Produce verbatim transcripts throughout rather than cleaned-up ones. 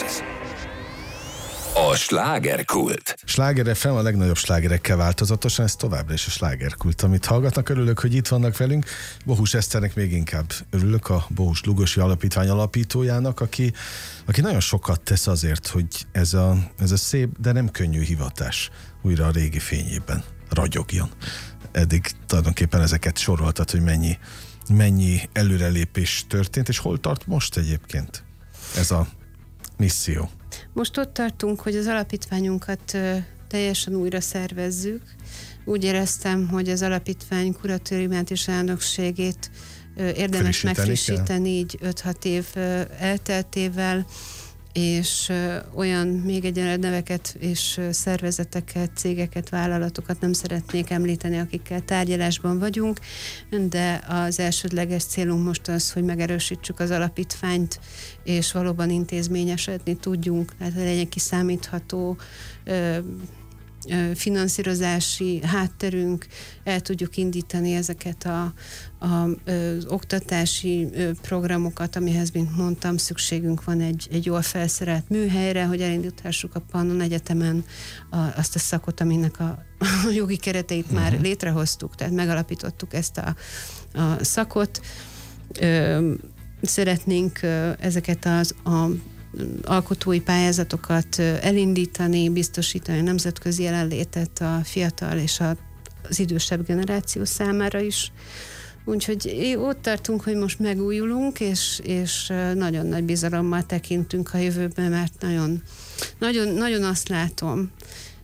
A slágerkult. Sláger ef em a legnagyobb slágerekkel változatosan, ez továbbra is a slágerkult, amit hallgatnak. Örülök, hogy itt vannak velünk. Bohus Eszternek még inkább örülök, a Bohus Lugosi Alapítvány alapítójának, aki, aki nagyon sokat tesz azért, hogy ez a, ez a szép, de nem könnyű hivatás újra a régi fényében ragyogjon. Eddig tulajdonképpen ezeket soroltad, hogy mennyi, mennyi előrelépés történt, és hol tart most egyébként ez a misszió? Most ott tartunk, hogy az alapítványunkat ö, teljesen újra szervezzük. Úgy éreztem, hogy az alapítvány kuratóriumát és elnökségét ö, érdemes Frissíteni megfrissíteni így öt-hat év ö, elteltével, és ö, olyan még egyenlő neveket és ö, szervezeteket, cégeket, vállalatokat nem szeretnék említeni, akikkel tárgyalásban vagyunk, de az elsődleges célunk most az, hogy megerősítsük az alapítványt, és valóban intézményesedni tudjunk, tehát legyen kiszámítható ö, ö, finanszírozási hátterünk, el tudjuk indítani ezeket a, a, ö, az oktatási ö, programokat, amihez, mint mondtam, szükségünk van egy, egy jól felszerelt műhelyre, hogy elindíthassuk a Pannon Egyetemen a, azt a szakot, aminek a, a jogi kereteit uh-huh. már létrehoztuk, tehát megalapítottuk ezt a, a szakot. Ö, Szeretnénk ezeket az a alkotói pályázatokat elindítani, biztosítani a nemzetközi jelenlétet a fiatal és a, az idősebb generáció számára is. Úgyhogy ott tartunk, hogy most megújulunk, és, és nagyon nagy bizalommal tekintünk a jövőben, mert nagyon, nagyon, nagyon azt látom,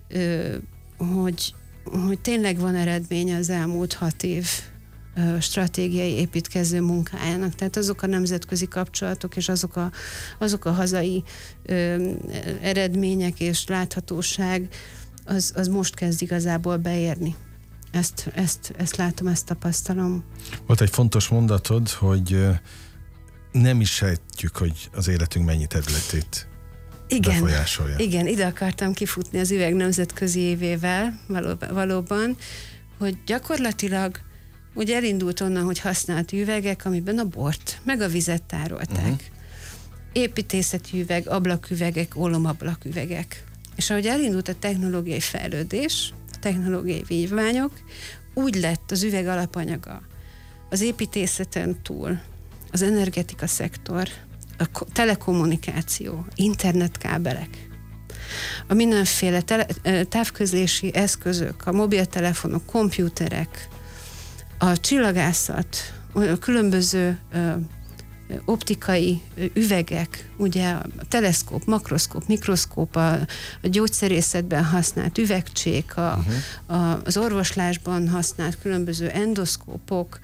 hogy, hogy tényleg van eredménye az elmúlt hat év stratégiai építkező munkájának. Tehát azok a nemzetközi kapcsolatok és azok a, azok a hazai ö, eredmények és láthatóság, az, az most kezd igazából beérni. Ezt, ezt, ezt látom, ezt tapasztalom. Volt egy fontos mondatod, hogy nem is sejtjük, hogy az életünk mennyi területét igen, befolyásolja. Igen, ide akartam kifutni az üveg nemzetközi évével valóban, valóban, hogy gyakorlatilag ugye elindult onnan, hogy használt üvegek, amiben a bort, meg a vizet tárolták. Uh-huh. Építészeti üveg, ablaküvegek, ólomablaküvegek. És ahogy elindult a technológiai fejlődés, a technológiai vívmányok, úgy lett az üveg alapanyaga az építészeten túl, az energetika szektor, a telekommunikáció, internetkábelek, a mindenféle tele, távközlési eszközök, a mobiltelefonok, kompjúterek, a csillagászat, a különböző ö, optikai üvegek, ugye a teleszkóp, makroszkóp, mikroszkóp, a, a gyógyszerészetben használt üvegcsék, a, uh-huh. a, az orvoslásban használt különböző endoszkópok,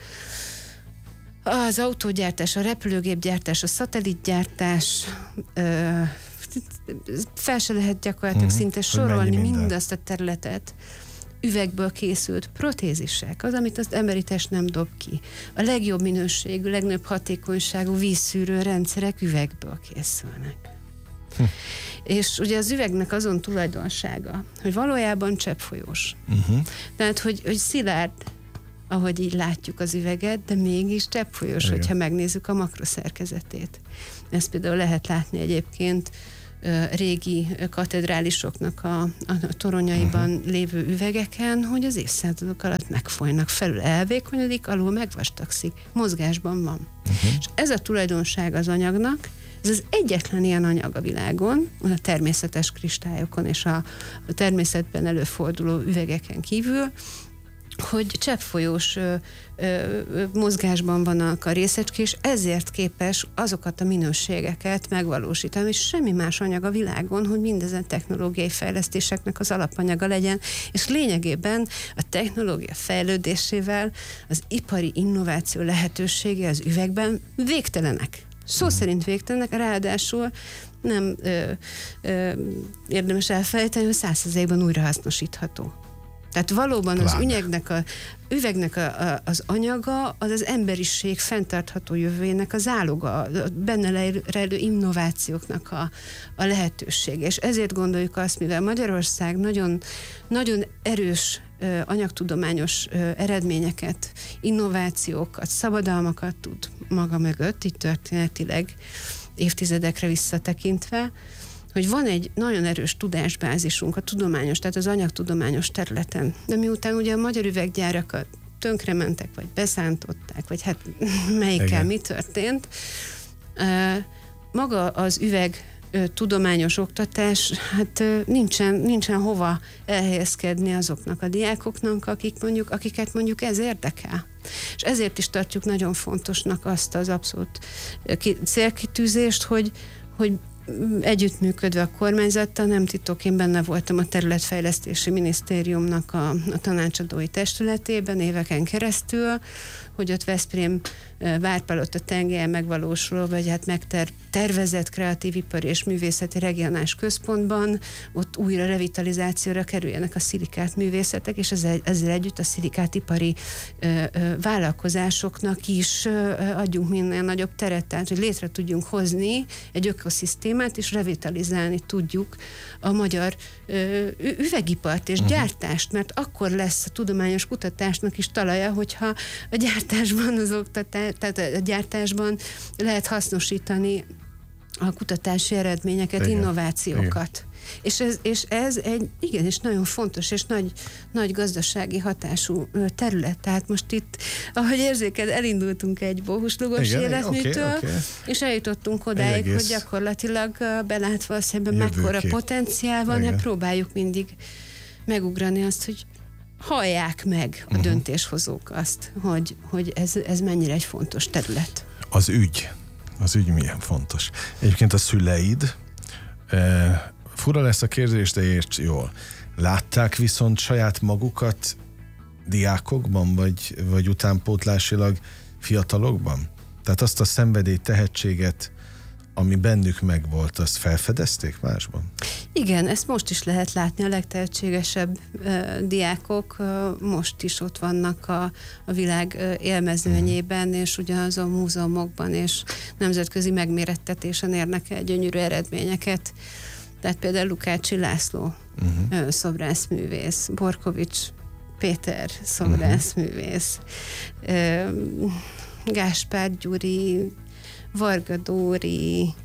az autógyártás, a repülőgépgyártás, a szatellitgyártás, ö, fel se lehet gyakorlatilag uh-huh. szinte sorolni mindazt a területet. Üvegből készült protézisek, az, amit az emberi test nem dob ki. A legjobb minőségű, legnagyobb hatékonyságú vízszűrő rendszerek üvegből készülnek. Hm. És ugye az üvegnek azon tulajdonsága, hogy valójában cseppfolyós. Uh-huh. Tehát, hogy, hogy szilárd, ahogy így látjuk az üveget, de mégis cseppfolyós, igen, hogyha megnézzük a makroszerkezetét. Ezt például lehet látni egyébként régi katedrálisoknak a, a toronyaiban uh-huh. lévő üvegeken, hogy az évszázadok alatt megfolynak, felül elvékonyodik, alul megvastagszik, mozgásban van. Uh-huh. És ez a tulajdonság az anyagnak, ez az egyetlen ilyen anyag a világon, a természetes kristályokon és a, a természetben előforduló üvegeken kívül, hogy cseppfolyós ö, ö, mozgásban vannak a részecske, és ezért képes azokat a minőségeket megvalósítani, és semmi más anyag a világon, hogy mindezen technológiai fejlesztéseknek az alapanyaga legyen, és lényegében a technológia fejlődésével az ipari innováció lehetősége az üvegben végtelenek. Szó szerint végtelenek, ráadásul nem ö, ö, érdemes elfelejteni, hogy száz százalékban újrahasznosítható. Tehát valóban az ünyegnek a, üvegnek a, a, az anyaga, az az emberiség fenntartható jövőjének a záloga, a benne rejlő innovációknak a, a lehetősége. És ezért gondoljuk azt, mivel Magyarország nagyon, nagyon erős ö, anyagtudományos ö, eredményeket, innovációkat, szabadalmakat tud maga mögött, így történetileg évtizedekre visszatekintve, hogy van egy nagyon erős tudásbázisunk, a tudományos, tehát az anyagtudományos területen. De miután ugye a magyar üveggyárakat tönkrementek, vagy beszántották, vagy hát melyikkel Igen. mi történt, maga az üveg tudományos oktatás, hát nincsen, nincsen hova elhelyezkedni azoknak a diákoknak, akik mondjuk, akiket mondjuk ez érdekel. És ezért is tartjuk nagyon fontosnak azt az abszolút célkitűzést, hogy, hogy együttműködve a kormányzattal, nem titok, én benne voltam a Területfejlesztési Minisztériumnak a, a tanácsadói testületében éveken keresztül, hogy ott Veszprém Várpalota tengelyen megvalósuló, vagy hát megtervezett kreatív ipari és művészeti regionális központban ott újra revitalizációra kerüljenek a szilikát művészetek, és ezzel, ezzel együtt a szilikátipari ö, ö, vállalkozásoknak is ö, adjunk minél nagyobb teret, tehát hogy létre tudjunk hozni egy ökoszisztémát, és revitalizálni tudjuk a magyar ö, üvegipart és uh-huh. gyártást, mert akkor lesz a tudományos kutatásnak is talaja, hogyha a gyártásban az oktatás, tehát a gyártásban lehet hasznosítani a kutatási eredményeket, Igen. innovációkat. Igen. És ez, és ez egy igenis nagyon fontos és nagy, nagy gazdasági hatású terület. Tehát most itt, ahogy érzéked, elindultunk egy bohuslugos életműtől, okay, okay. és eljutottunk odáig, hogy gyakorlatilag belátva azt, hogy mekkora potenciál van, hát próbáljuk mindig megugrani azt, hogy hallják meg a uh-huh. döntéshozók azt, hogy, hogy ez, ez mennyire egy fontos terület. Az ügy. Az ügy milyen fontos. Egyébként a szüleid, e, fura lesz a kérdés, de érts jól. Látták viszont saját magukat diákokban, vagy, vagy utánpótlásilag fiatalokban? Tehát azt a szenvedély, tehetséget, ami bennük megvolt, azt felfedezték másban? Igen, ezt most is lehet látni, a legtehetségesebb uh, diákok uh, most is ott vannak a, a világ uh, élmezőnyében, uh-huh. és ugyanazon múzeumokban és nemzetközi megmérettetésen érnek el gyönyörű eredményeket. Tehát például Lukácsi László uh-huh. uh, szobrászművész, Borkovics Péter szobrászművész, uh-huh. uh, Gáspár Gyuri, Varga Dóri,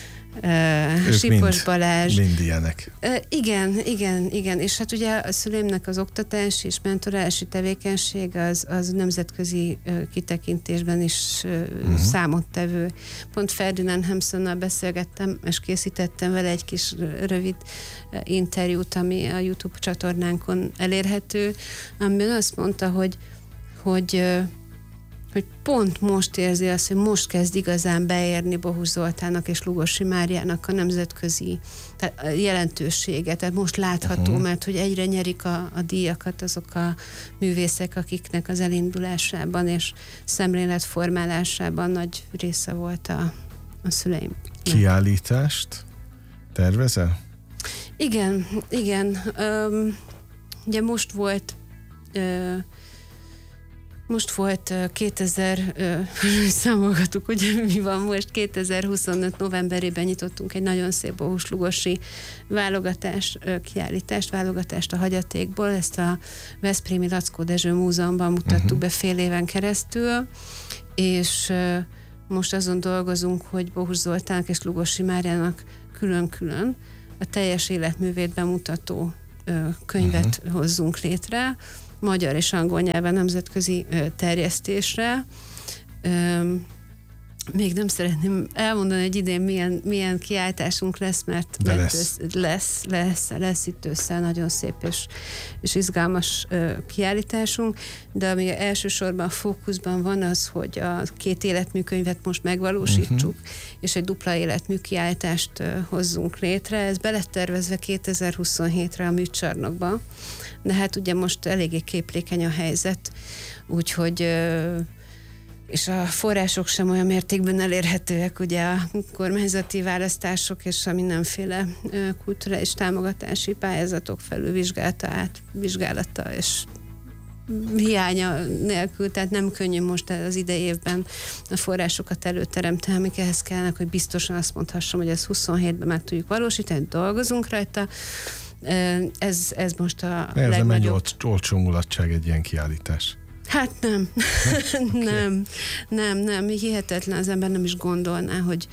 Uh, Sipos mind, Balázs. Mind ilyenek. Uh, igen, igen, igen. És hát ugye a szüleimnek az oktatás és mentorálási tevékenység az, az nemzetközi uh, kitekintésben is uh, uh-huh. számottevő. Pont Ferdinand Hampsonnal beszélgettem, és készítettem vele egy kis rövid uh, interjút, ami a YouTube csatornánkon elérhető, amiben azt mondta, hogy, hogy uh, hogy pont most érzi azt, hogy most kezd igazán beérni Bohus Zoltánnak és Lugosi Máriának a nemzetközi jelentősége, tehát most látható, uh-huh. mert hogy egyre nyerik a, a díjakat azok a művészek, akiknek az elindulásában és szemléletformálásában nagy része volt a, a szüleim. Kiállítást tervezel? Igen, igen. Um, ugye most volt uh, Most volt kétezer, számolgattuk, hogy mi van most, kétezer-huszonöt novemberében nyitottunk egy nagyon szép bohus-lugosi válogatás, kiállítást, válogatást a hagyatékból, ezt a Veszprémi Lackó Dezső Múzeumban mutattuk uh-huh. be fél éven keresztül, és most azon dolgozunk, hogy Bohus Zoltánnak és Lugosi Máriának külön-külön a teljes életművét bemutató könyvet uh-huh. hozzunk létre, magyar és angol nyelven nemzetközi ö, terjesztésre. Ö, még nem szeretném elmondani, hogy idén milyen, milyen kiáltásunk lesz, mert, mert lesz. lesz, lesz, lesz itt össze nagyon szép és, és izgalmas ö, kiállításunk, de ami elsősorban a fókuszban van az, hogy a két életműkönyvet most megvalósítsuk, uh-huh. és egy dupla életmű kiállítást ö, hozzunk létre. Ez be lett tervezve kétezer-huszonhétre a műcsarnokba, de hát ugye most eléggé képlékeny a helyzet, úgyhogy ö, és a források sem olyan mértékben elérhetőek, ugye a kormányzati választások és a mindenféle ö, kulturális támogatási pályázatok felülvizsgálata, átvizsgálata és hiánya nélkül, tehát nem könnyű most az idei évben a forrásokat előteremteni, amik ehhez kellene, hogy biztosan azt mondhassam, hogy ezt huszonhétben meg tudjuk valósítani, dolgozunk rajta. Ez, ez most a ez legnagyobb... Ez nem olcsó mulatság egy ilyen kiállítás. Hát nem. Okay. nem, nem, nem. Hihetetlen, az ember nem is gondolná, hogy,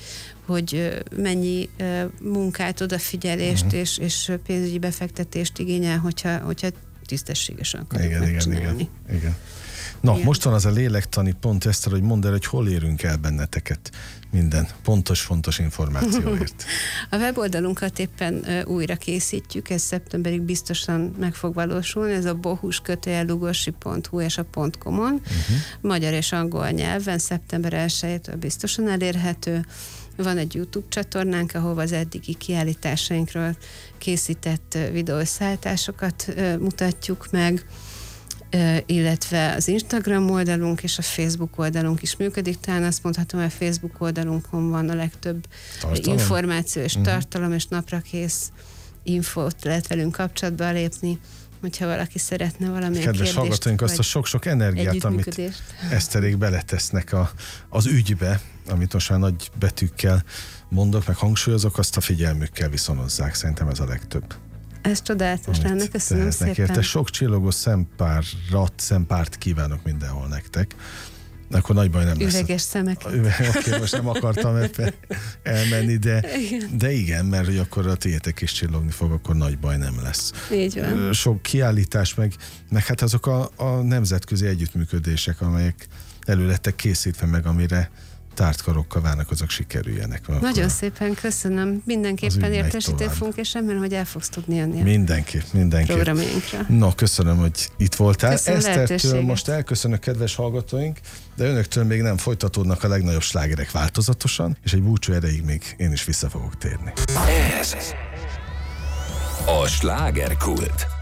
hogy mennyi munkát, odafigyelést uh-huh. és, és pénzügyi befektetést igényel, hogyha, hogyha tisztességesen akarjuk igen, megcsinálni. Igen, igen, igen. Na, igen. Most van az a lélektani pont, Eszter, hogy mondd el, hogy hol érünk el benneteket minden pontos, fontos információért. A weboldalunkat éppen uh, újra készítjük, ez szeptemberig biztosan meg fog valósulni, ez a bohus kötőjel lugosi pont hu és a .com-on, uh-huh. magyar és angol nyelven, szeptember elsejétől biztosan elérhető. Van egy YouTube csatornánk, ahol az eddigi kiállításainkról készített videószállításokat uh, mutatjuk meg, illetve az Instagram oldalunk és a Facebook oldalunk is működik. Talán azt mondhatom, hogy a Facebook oldalunkon van a legtöbb tartalom? információ és uh-huh. tartalom, és naprakész infót lehet velünk kapcsolatba lépni, hogyha valaki szeretne valamilyen Kedves kérdést. hallgatóink, azt a sok-sok energiát, amit Eszterék beletesznek a, az ügybe, amit most már nagy betűkkel mondok, meg hangsúlyozok, azt a figyelmükkel viszonozzák. Szerintem ez a legtöbb. Ez csodálatos lenne, köszönöm szépen. Érte. Sok csillogos szempárat, szempárt kívánok mindenhol nektek. Akkor nagy baj nem lesz. Üveges szemeket. Oké, okay, most nem akartam ebbe elmenni, de, de igen, mert hogy akkor a tiétek is csillogni fog, akkor nagy baj nem lesz. Így van. Sok kiállítás, meg, meg hát azok a, a nemzetközi együttműködések, amelyek elő lettek készítve, meg amire tárt karokkal várnak, azok sikerüljenek. Nagyon szépen köszönöm. Mindenképpen értesíteni fogunk, és remélem, hogy el fogsz tudni jönni. Mindenképp, mindenképp. Programjainkra. No, köszönöm, hogy itt voltál. Esztertől most elköszönök, kedves hallgatóink, de önöktől még nem, folytatódnak a legnagyobb slágerek változatosan, és egy búcsú erejéig még én is vissza fogok térni. Ez a Slágerkult.